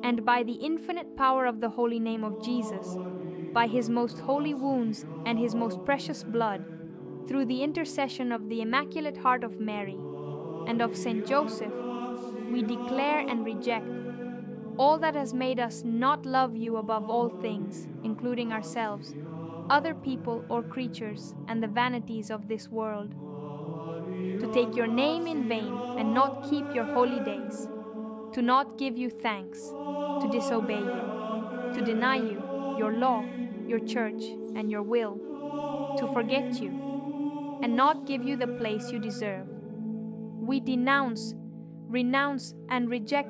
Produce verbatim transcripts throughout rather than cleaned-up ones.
and by the infinite power of the holy name of Jesus, by his most holy wounds and his most precious blood, through the intercession of the Immaculate Heart of Mary and of Saint Joseph, we declare and reject all that has made us not love you above all things, including ourselves, other people or creatures, and the vanities of this world, to take your name in vain and not keep your holy days, to not give you thanks, to disobey you, to deny you, your law, your church, and your will, to forget you, and not give you the place you deserve. We denounce, renounce, and reject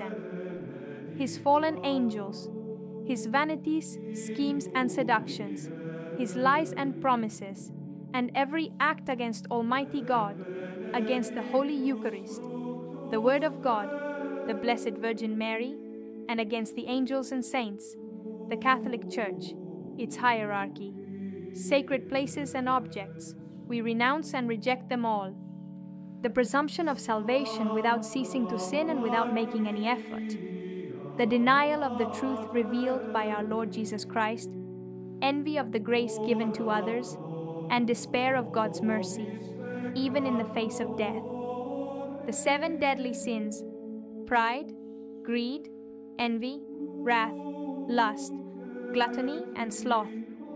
Satan, his fallen angels, his vanities, schemes, and seductions, his lies and promises, and every act against Almighty God, against the Holy Eucharist, the Word of God, the Blessed Virgin Mary, and against the angels and saints, the Catholic Church, its hierarchy, sacred places and objects. We renounce and reject them all. The presumption of salvation without ceasing to sin and without making any effort. The denial of the truth revealed by our Lord Jesus Christ, envy of the grace given to others, and despair of God's mercy, even in the face of death. The seven deadly sins: pride, greed, envy, wrath, lust, gluttony, and sloth,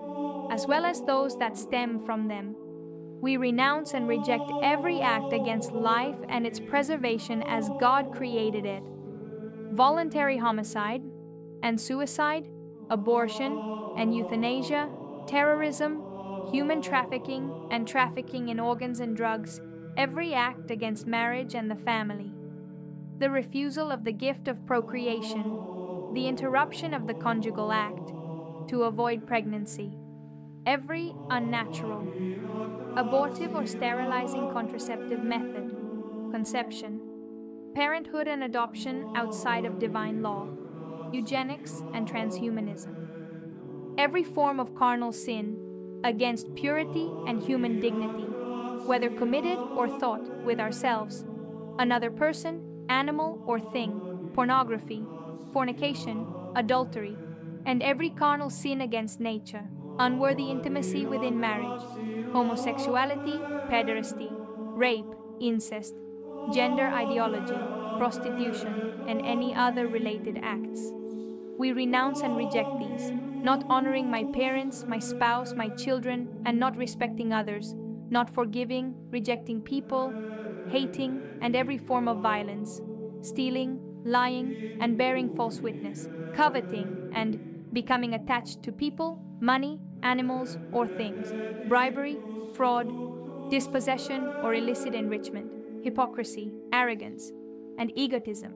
as well as those that stem from them. We renounce and reject every act against life and its preservation as God created it. Voluntary homicide and suicide, abortion and euthanasia, terrorism, human trafficking and trafficking in organs and drugs, every act against marriage and the family. The refusal of the gift of procreation, the interruption of the conjugal act to avoid pregnancy, every unnatural, abortive or sterilizing contraceptive method, conception, parenthood and adoption outside of divine law, eugenics and transhumanism. Every form of carnal sin against purity and human dignity, whether committed or thought with ourselves, another person, animal, or thing, pornography, fornication, adultery, and every carnal sin against nature, unworthy intimacy within marriage, homosexuality, pederasty, rape, incest, gender ideology, prostitution, and any other related acts. We renounce and reject these, not honoring my parents, my spouse, my children, and not respecting others, not forgiving, rejecting people, hating, and every form of violence, stealing, lying, and bearing false witness, coveting, and becoming attached to people, money, animals, or things, bribery, fraud, dispossession, or illicit enrichment, hypocrisy, arrogance, and egotism,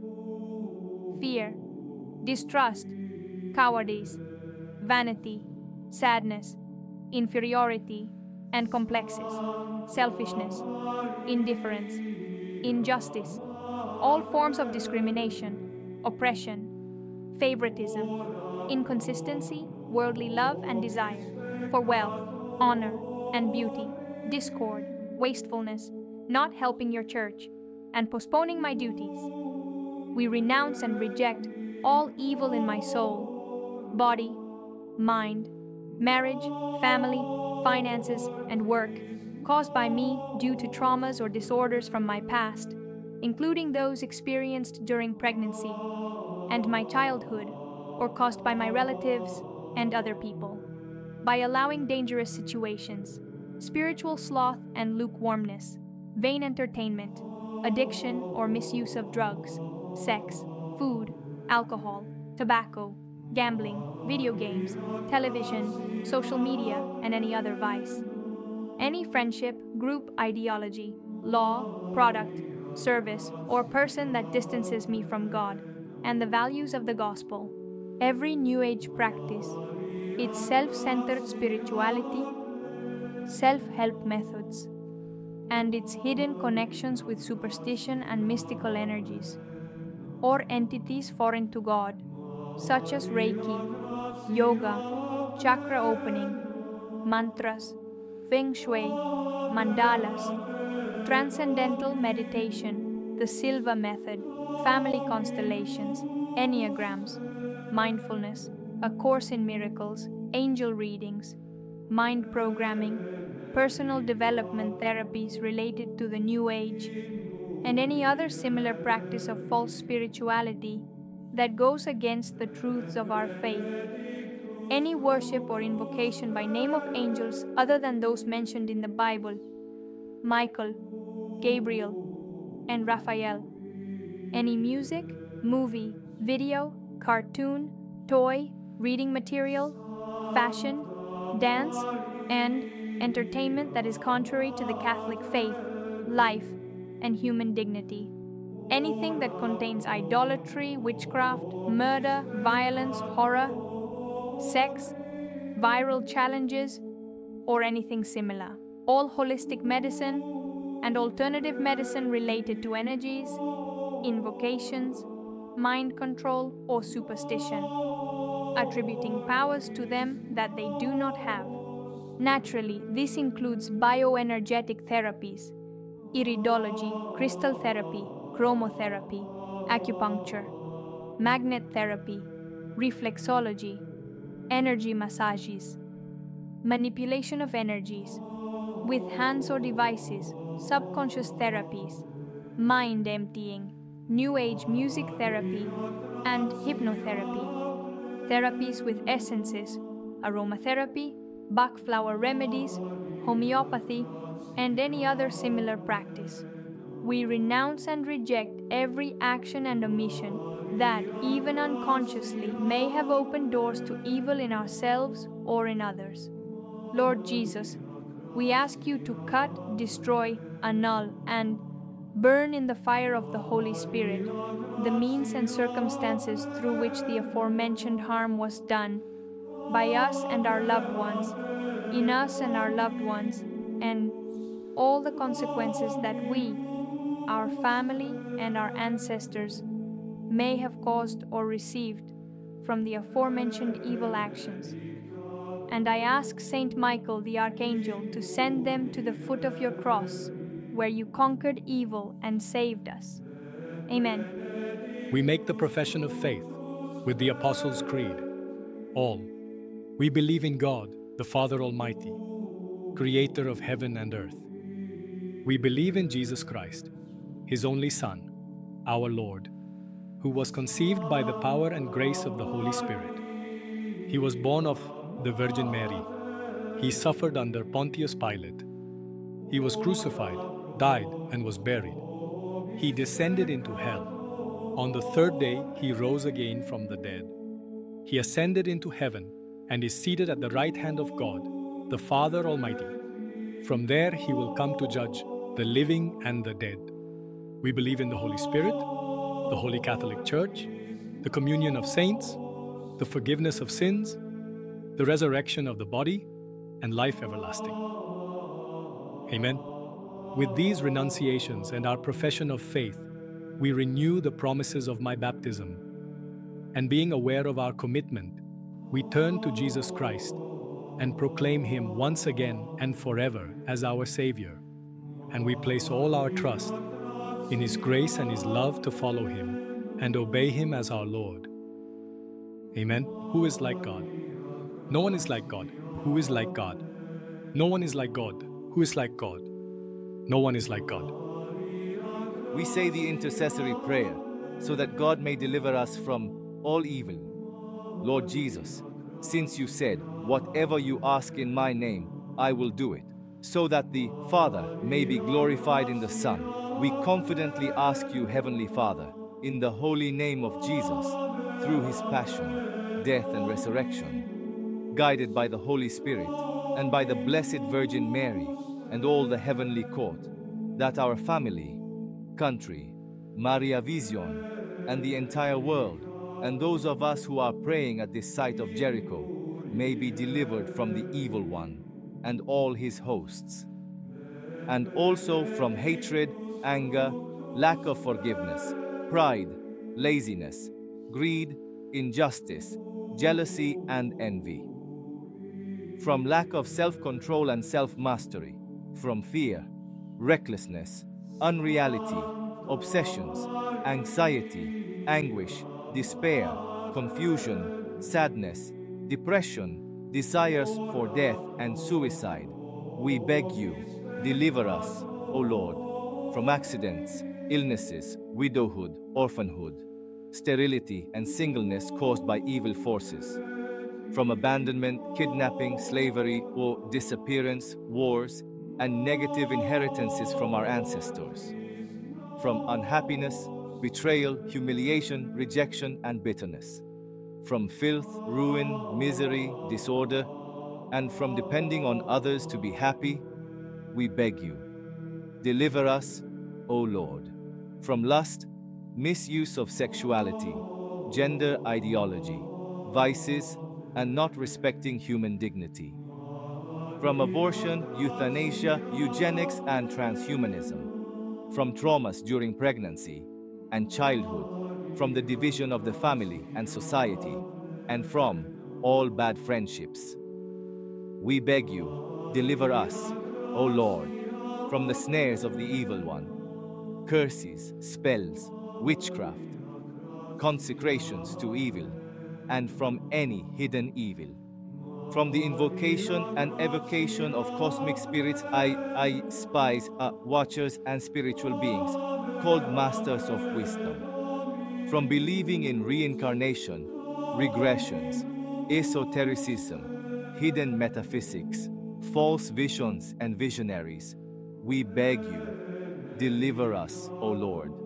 fear, distrust, cowardice, vanity, sadness, inferiority, and complexes, selfishness, indifference, injustice, all forms of discrimination, oppression, favoritism, inconsistency, worldly love and desire, for wealth, honor, and beauty, discord, wastefulness, not helping your church, and postponing my duties. We renounce and reject all evil in my soul, body, mind, marriage, family, finances, and work, caused by me due to traumas or disorders from my past, including those experienced during pregnancy and my childhood, or caused by my relatives and other people, by allowing dangerous situations, spiritual sloth and lukewarmness, vain entertainment, addiction or misuse of drugs, sex, food, alcohol, tobacco, gambling, video games, television, social media, and any other vice. Any friendship, group, ideology, law, product, service, or person that distances me from God and the values of the gospel. Every New Age practice, its self-centered spirituality, self-help methods, and its hidden connections with superstition and mystical energies, or entities foreign to God, such as Reiki, yoga, chakra opening, mantras, feng shui, mandalas, transcendental meditation, the Silva method, family constellations, enneagrams, mindfulness, a course in miracles, angel readings, mind programming, personal development therapies related to the New Age, and any other similar practice of false spirituality that goes against the truths of our faith. Any worship or invocation by name of angels other than those mentioned in the Bible, Michael, Gabriel, and Raphael. Any music, movie, video, cartoon, toy, reading material, fashion, dance, and entertainment that is contrary to the Catholic faith, life, and human dignity. Anything that contains idolatry, witchcraft, murder, violence, horror, sex, viral challenges, or anything similar. All holistic medicine and alternative medicine related to energies, invocations, mind control, or superstition, attributing powers to them that they do not have. Naturally, this includes bioenergetic therapies, iridology, crystal therapy, chromotherapy, acupuncture, magnet therapy, reflexology, energy massages, manipulation of energies, with hands or devices, subconscious therapies, mind emptying, New Age music therapy, and hypnotherapy, therapies with essences, aromatherapy, Bach flower remedies, homeopathy, and any other similar practice. We renounce and reject every action and omission that, even unconsciously, may have opened doors to evil in ourselves or in others. Lord Jesus, we ask you to cut, destroy, annul, and burn in the fire of the Holy Spirit the means and circumstances through which the aforementioned harm was done, by us and our loved ones, in us and our loved ones, and all the consequences that we, our family, and our ancestors may have caused or received from the aforementioned evil actions. And I ask Saint Michael the Archangel to send them to the foot of your cross, where you conquered evil and saved us. Amen. We make the profession of faith with the Apostles' Creed. All. We believe in God, the Father Almighty, creator of heaven and earth. We believe in Jesus Christ, his only Son, our Lord, who was conceived by the power and grace of the Holy Spirit. He was born of the Virgin Mary. He suffered under Pontius Pilate. He was crucified, died, and was buried. He descended into hell. On the third day, he rose again from the dead. He ascended into heaven and is seated at the right hand of God, the Father Almighty. From there, he will come to judge the living and the dead. We believe in the Holy Spirit, the Holy Catholic Church, the communion of saints, the forgiveness of sins, the resurrection of the body, and life everlasting. Amen. With these renunciations and our profession of faith, we renew the promises of my baptism. And being aware of our commitment, we turn to Jesus Christ and proclaim him once again and forever as our Savior. And we place all our trust in his grace and his love to follow him and obey him as our Lord. Amen. Who is like God? No one is like God. Who is like God? No one is like God. Who is like God? No one is like God. We say the intercessory prayer so that God may deliver us from all evil. Lord Jesus, since you said, "Whatever you ask in my name, I will do it," so that the Father may be glorified in the Son, we confidently ask you, Heavenly Father, in the holy name of Jesus, through his passion, death, and resurrection, guided by the Holy Spirit and by the Blessed Virgin Mary and all the heavenly court, that our family, country, Maria Vision, and the entire world, and those of us who are praying at this site of Jericho, may be delivered from the evil one and all his hosts, and also from hatred, anger, lack of forgiveness, pride, laziness, greed, injustice, jealousy, and envy, from lack of self-control and self-mastery, from fear, recklessness, unreality, obsessions, anxiety, anguish, despair, confusion, sadness, depression, desires for death and suicide. We beg you, deliver us, O Lord, from accidents, illnesses, widowhood, orphanhood, sterility, and singleness caused by evil forces, from abandonment, kidnapping, slavery, or disappearance, wars, and negative inheritances from our ancestors, from unhappiness, betrayal, humiliation, rejection, and bitterness, from filth, ruin, misery, disorder, and from depending on others to be happy. We beg you, deliver us, O Lord, from lust, misuse of sexuality, gender ideology, vices, and not respecting human dignity, from abortion, euthanasia, eugenics, and transhumanism, from traumas during pregnancy and childhood, from the division of the family and society, and from all bad friendships. We beg you, deliver us, O Lord, from the snares of the evil one, curses, spells, witchcraft, consecrations to evil, and from any hidden evil. From the invocation and evocation of cosmic spirits, I, I spies, uh, watchers, and spiritual beings, called masters of wisdom. From believing in reincarnation, regressions, esotericism, hidden metaphysics, false visions, and visionaries, we beg you, deliver us, O Lord.